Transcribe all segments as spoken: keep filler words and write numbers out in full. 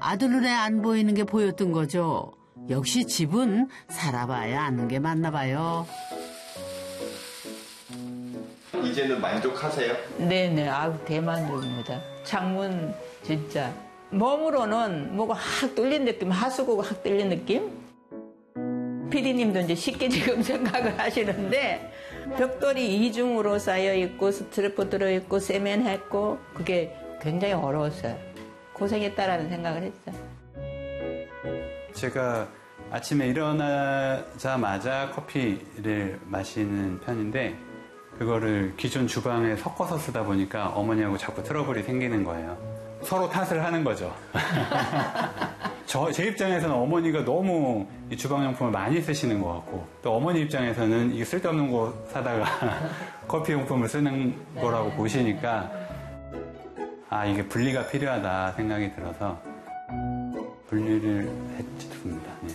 아들 눈에 안 보이는 게 보였던 거죠. 역시 집은 살아봐야 아는 게 맞나 봐요. 이제는 만족하세요? 네네, 아유 대만족입니다. 창문 진짜 몸으로는 뭐가 확 뚫린 느낌, 하수구가 확 뚫린 느낌? 피디님도 이제 쉽게 지금 생각을 하시는데 벽돌이 이중으로 쌓여있고 스트래프 들어있고 세면했고 그게 굉장히 어려웠어요. 고생했다라는 생각을 했어요. 제가 아침에 일어나자마자 커피를 마시는 편인데 그거를 기존 주방에 섞어서 쓰다 보니까 어머니하고 자꾸 트러블이 생기는 거예요. 서로 탓을 하는 거죠. 저, 제 입장에서는 어머니가 너무 이 주방용품을 많이 쓰시는 것 같고 또 어머니 입장에서는 이게 쓸데없는 거 사다가 커피용품을 쓰는 거라고 보시니까 아 이게 분리가 필요하다 생각이 들어서 분리를 했습니다. 네.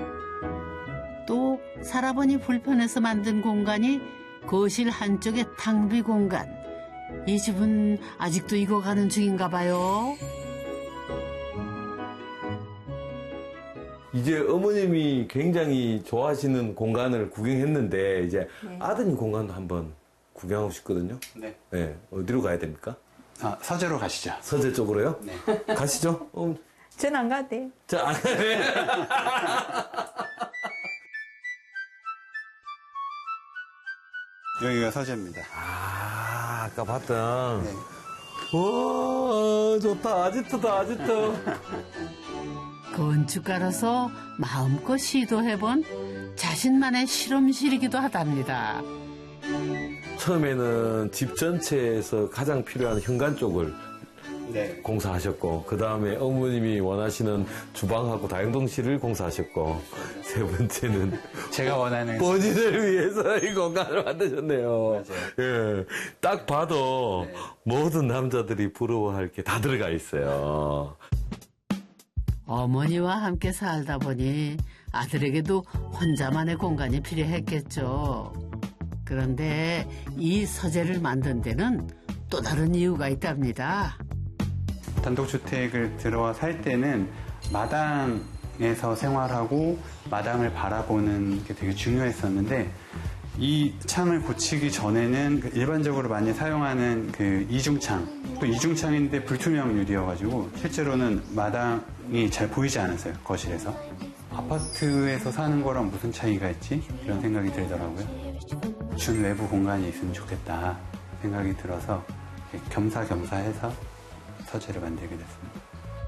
또 살아보니 불편해서 만든 공간이 거실 한쪽의 탕비 공간. 이 집은 아직도 익어가는 중인가 봐요. 이제 어머님이 굉장히 좋아하시는 공간을 구경했는데 이제 네. 아드님 공간도 한번 구경하고 싶거든요. 네. 네. 어디로 가야 됩니까? 아, 서재로 가시죠. 서재 쪽으로요? 네. 가시죠. 어. 전 안 가도 돼요. 자, 네. 여기가 서재입니다. 아, 아까 봤던. 네. 와, 좋다. 아지트다, 아지트. 건축가로서 마음껏 시도해본 자신만의 실험실이기도 하답니다. 처음에는 집 전체에서 가장 필요한 현관 쪽을 네. 공사하셨고 그 다음에 어머님이 원하시는 주방하고 다용도실을 공사하셨고 세 번째는 제가 원하는 본인을 위해서 이 공간을 만드셨네요. 맞아요. 예, 딱 봐도 네. 모든 남자들이 부러워할 게 다 들어가 있어요. 어머니와 함께 살다 보니 아들에게도 혼자만의 공간이 필요했겠죠. 그런데 이 서재를 만든 데는 또 다른 이유가 있답니다. 단독주택을 들어와 살 때는 마당에서 생활하고 마당을 바라보는 게 되게 중요했었는데 이 창을 고치기 전에는 일반적으로 많이 사용하는 그 이중창, 또 이중창인데 불투명 유리여가지고 실제로는 마당이 잘 보이지 않았어요, 거실에서. 아파트에서 사는 거랑 무슨 차이가 있지? 이런 생각이 들더라고요. 준 외부 공간이 있으면 좋겠다 생각이 들어서 겸사겸사해서 서재를 만들게 됐습니다.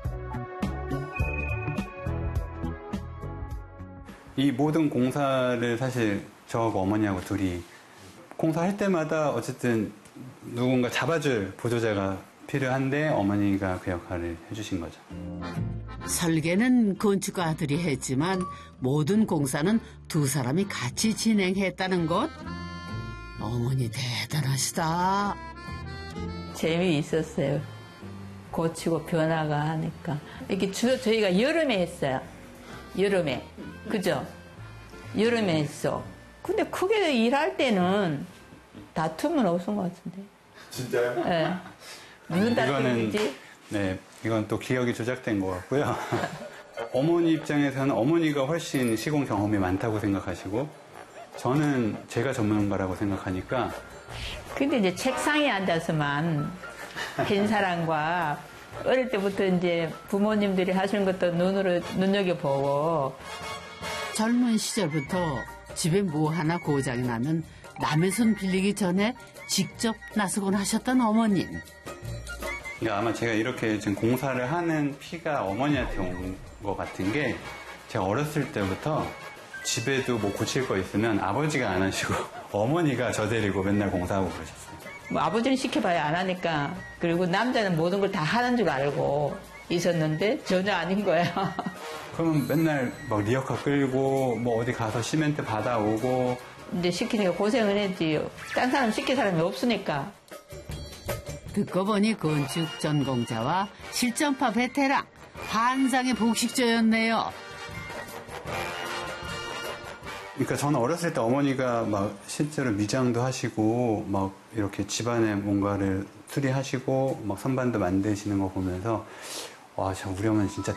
이 모든 공사를 사실 저하고 어머니하고 둘이 공사할 때마다 어쨌든 누군가 잡아줄 보조자가 필요한데 어머니가 그 역할을 해주신 거죠. 설계는 건축가 아들이 했지만 모든 공사는 두 사람이 같이 진행했다는 것. 어머니 대단하시다. 재미있었어요. 고치고 변화가 하니까. 이렇게 주로 저희가 여름에 했어요. 여름에. 그죠? 여름에 했어. 근데 크게 일할 때는 다툼은 없은 것 같은데. 진짜요? 네. 무슨 다툼이지? 네, 이건 또 기억이 조작된 것 같고요. 어머니 입장에서는 어머니가 훨씬 시공 경험이 많다고 생각하시고 저는 제가 전문가라고 생각하니까 근데 이제 책상에 앉아서만 한 사람과 어릴 때부터 이제 부모님들이 하시는 것도 눈으로 눈여겨보고 젊은 시절부터 집에 뭐 하나 고장이 나면 남의 손 빌리기 전에 직접 나서곤 하셨던 어머님. 그러니까 아마 제가 이렇게 지금 공사를 하는 피가 어머니한테 온 것 같은 게 제가 어렸을 때부터 집에도 뭐 고칠 거 있으면 아버지가 안 하시고 어머니가 저 데리고 맨날 공사하고 그러셨어요. 뭐 아버지는 시켜봐야 안 하니까 그리고 남자는 모든 걸 다 하는 줄 알고 있었는데 전혀 아닌 거예요. 그러면 맨날 막 리어카 끌고 뭐 어디 가서 시멘트 받아오고 이제 시키니까 고생을 했지. 딴 사람 시킬 사람이 없으니까. 듣고 보니 건축 전공자와 실전파 베테랑 환상의 복식조였네요. 그러니까 저는 어렸을 때 어머니가 막 실제로 미장도 하시고 막 이렇게 집안에 뭔가를 수리하시고 막 선반도 만드시는 거 보면서 와, 참 우리 어머니 진짜